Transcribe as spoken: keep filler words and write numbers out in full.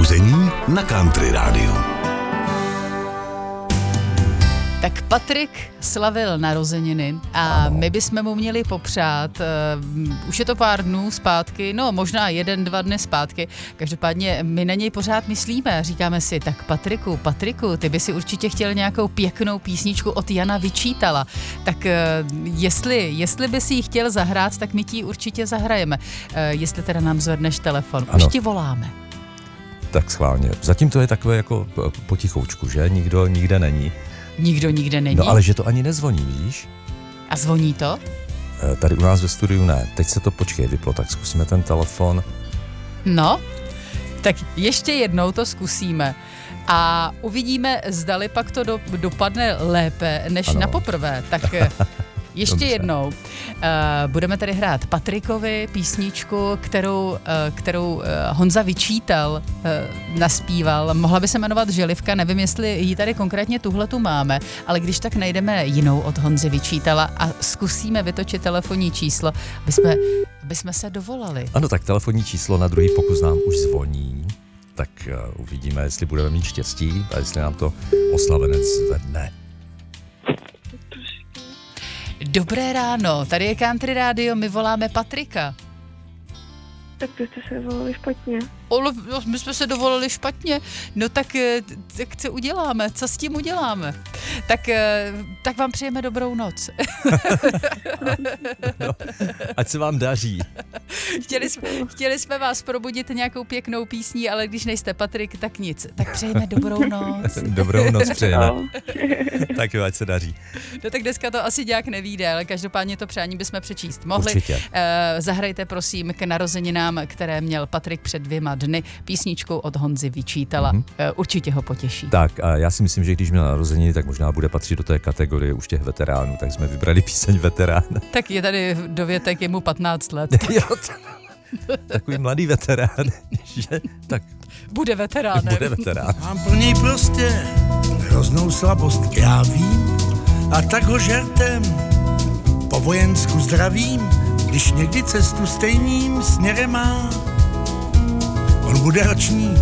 Probuzení na Country Rádiu. Tak Patrik slavil narozeniny a ano. My bychom mu měli popřát, uh, už je to pár dnů zpátky, no možná jeden, dva dny zpátky, každopádně my na něj pořád myslíme, říkáme si, tak Patriku, Patriku, ty by si určitě chtěl nějakou pěknou písničku od Jana Vyčítala, tak uh, jestli, jestli by si ji chtěl zahrát, tak my ti ji určitě zahrajeme, uh, jestli teda nám zvedneš telefon, ano. Už ti voláme. Tak schválně, zatím to je takové jako potichoučku, že? Nikdo nikde není. Nikdo nikde není. No ale že to ani nezvoní, víš? A zvoní to? Tady u nás ve studiu ne. Teď se to počkej vyplo, tak zkusíme ten telefon. No, tak ještě jednou to zkusíme. A uvidíme, zdali pak to do, dopadne lépe, než ano. na poprvé. Tak ještě Dobře. jednou. Uh, budeme tady hrát Patrikovi písničku, kterou, uh, kterou uh, Honza Vyčítal, uh, naspíval. Mohla by se jmenovat Želivka, nevím, jestli ji tady konkrétně tuhletu máme, ale když tak najdeme jinou od Honzy Vyčítala a zkusíme vytočit telefonní číslo, aby jsme, aby jsme se dovolali. Ano, tak telefonní číslo na druhý pokus nám už zvoní. Tak uh, uvidíme, jestli budeme mít štěstí a jestli nám to oslavenec zvedne. Dobré ráno, tady je Country Radio, my voláme Patrika. Tak to jste se dovolali špatně. O, my jsme se dovolili špatně, no tak, tak co uděláme, co s tím uděláme? Tak, tak vám přejeme dobrou noc. No, ať se vám daří. Chtěli jsme, chtěli jsme vás probudit nějakou pěknou písní, ale když nejste Patrik, tak nic. Tak přejeme dobrou noc. Dobrou noc přejeme. Tak jo, ať se daří. No tak dneska to asi nějak nevíde, ale každopádně to přání bychom přečíst mohli. Určitě. Uh, zahrajte prosím k narozeninám, které měl Patrik před dvěma dny, písničku od Honzy Vyčítala. Mm-hmm. Uh, určitě ho potěší. Tak a já si myslím, že když měl narozeniny, tak možná bude patřit do té kategorie už těch veteránů, tak jsme vybrali píseň Veterán. Tak je tady dovětek, je mu patnáct let. Jo, t- takový mladý veterán, že? Tak bude veteránem. Bude veterán. Mám pro něj prostě hroznou slabost, já vím, a tak ho žertem po vojensku zdravím, když někdy cestu stejným směrem má. On bude ročník